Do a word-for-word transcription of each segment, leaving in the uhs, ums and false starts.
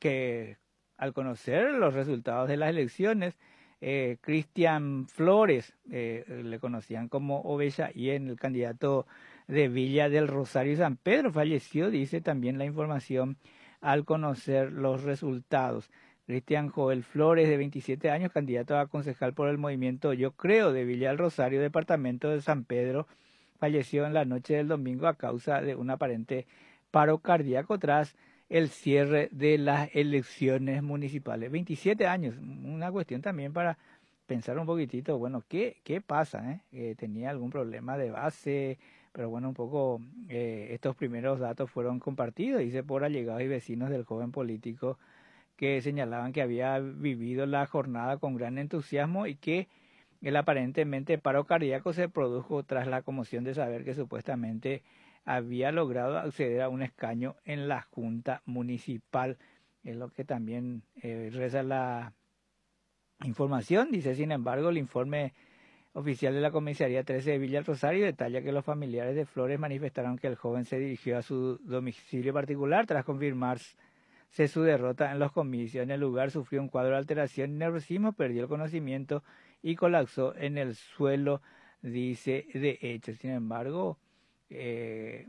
que al conocer los resultados de las elecciones, eh, Cristian Flores, eh, le conocían como Oveja, y en el candidato de Villa del Rosario y San Pedro, falleció, dice también la información, al conocer los resultados. Cristian Joel Flores, de veintisiete años, candidato a concejal por el movimiento Yo Creo de Villa del Rosario, departamento de San Pedro, falleció en la noche del domingo a causa de un aparente paro cardíaco tras el cierre de las elecciones municipales. veintisiete años, una cuestión también para pensar un poquitito, bueno, ¿qué, qué pasa? Eh? Eh, ¿Tenía algún problema de base? Pero bueno, un poco eh, estos primeros datos fueron compartidos, dice, por allegados y vecinos del joven político, que señalaban que había vivido la jornada con gran entusiasmo y que el aparentemente paro cardíaco se produjo tras la conmoción de saber que supuestamente había logrado acceder a un escaño en la Junta Municipal. Es lo que también eh, reza la información. Dice, sin embargo, el informe oficial de la Comisaría trece de Villa del Rosario detalla que los familiares de Flores manifestaron que el joven se dirigió a su domicilio particular tras confirmarse su derrota en los comicios. En el lugar sufrió un cuadro de alteración y nerviosismo, perdió el conocimiento y colapsó en el suelo, dice, de hecho. Sin embargo, eh,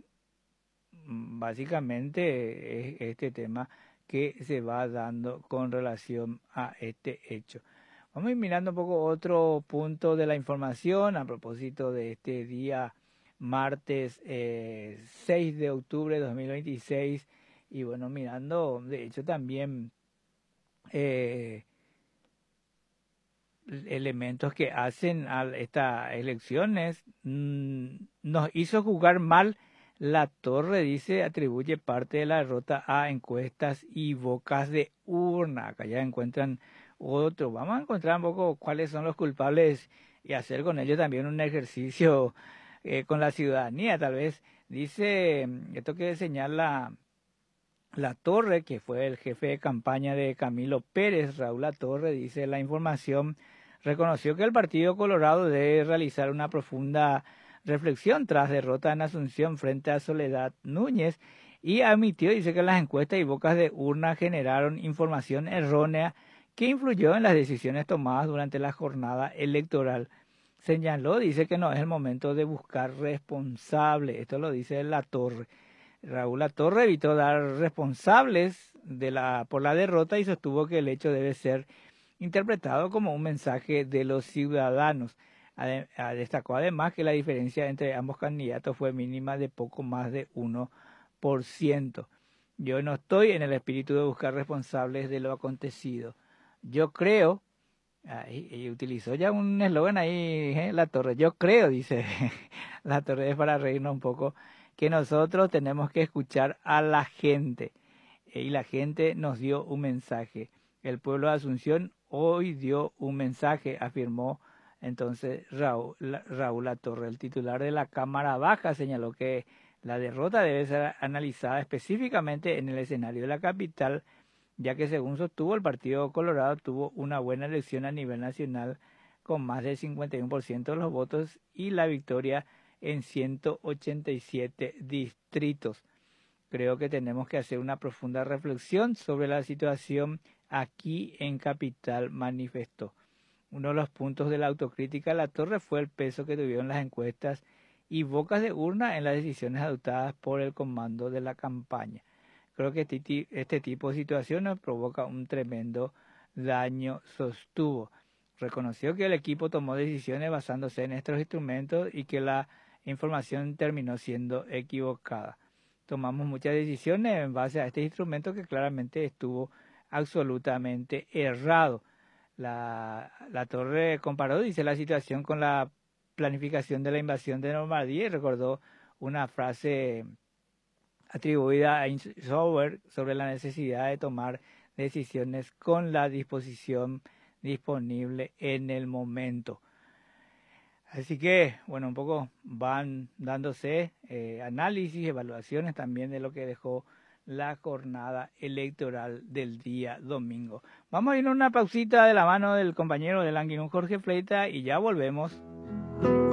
básicamente es este tema que se va dando con relación a este hecho. Vamos a ir mirando un poco otro punto de la información a propósito de este día martes eh, seis de octubre de dos mil veintiséis. Y bueno, mirando, de hecho también eh, elementos que hacen a estas elecciones, mmm, nos hizo jugar mal la torre, dice, atribuye parte de la derrota a encuestas y bocas de urna. Acá ya encuentran otro. Vamos a encontrar un poco cuáles son los culpables y hacer con ellos también un ejercicio eh, con la ciudadanía, tal vez. Dice, esto que señala La Torre, que fue el jefe de campaña de Camilo Pérez, Raúl La Torre, dice la información, reconoció que el Partido Colorado debe realizar una profunda reflexión tras derrota en Asunción frente a Soledad Núñez, y admitió, dice, que las encuestas y bocas de urna generaron información errónea que influyó en las decisiones tomadas durante la jornada electoral. Señaló, dice, que no es el momento de buscar responsables. Esto lo dice La Torre. Raúl La Torre evitó dar responsables de la, por la derrota y sostuvo que el hecho debe ser interpretado como un mensaje de los ciudadanos. Destacó además que la diferencia entre ambos candidatos fue mínima, de poco más de uno por ciento. Yo no estoy en el espíritu de buscar responsables de lo acontecido. Yo creo, ahí, y utilizó ya un eslogan ahí, ¿eh? La Torre, yo creo, dice La Torre, es para reírnos un poco, que nosotros tenemos que escuchar a la gente, y la gente nos dio un mensaje. El pueblo de Asunción hoy dio un mensaje, afirmó entonces Raúl, Raúl La Torre. El titular de la Cámara Baja señaló que la derrota debe ser analizada específicamente en el escenario de la capital, ya que, según sostuvo, el Partido Colorado tuvo una buena elección a nivel nacional con más del cincuenta y uno por ciento de los votos y la victoria en ciento ochenta y siete distritos. Creo que tenemos que hacer una profunda reflexión sobre la situación aquí en Capital, manifestó. Uno de los puntos de la autocrítica de La Torre fue el peso que tuvieron las encuestas y bocas de urna en las decisiones adoptadas por el comando de la campaña. Creo que este, este tipo de situaciones provoca un tremendo daño, sostuvo. Reconoció que el equipo tomó decisiones basándose en estos instrumentos y que la información terminó siendo equivocada. Tomamos muchas decisiones en base a este instrumento que claramente estuvo absolutamente errado. La, la Torre comparó, dice, la situación con la planificación de la invasión de Normandía y recordó una frase atribuida a Eisenhower sobre la necesidad de tomar decisiones con la disposición disponible en el momento. Así que, bueno, un poco van dándose eh, análisis, evaluaciones también de lo que dejó la jornada electoral del día domingo. Vamos a ir a una pausita de la mano del compañero del Anguinún, Jorge Fleita, y ya volvemos.